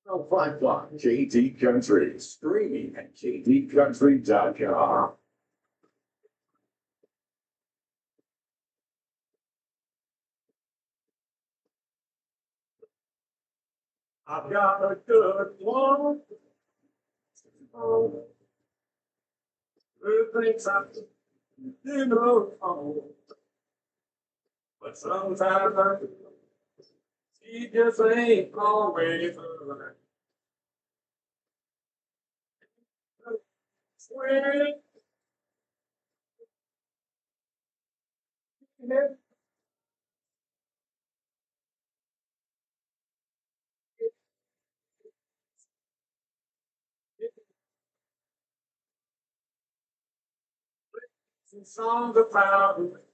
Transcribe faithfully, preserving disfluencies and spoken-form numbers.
Oh, five one J D Country, streaming at J D country dot com. I've got a good one. Oh, who thinks I'm, you know, oh, but sometimes I, she just ain't always right. Sweet. Some songs about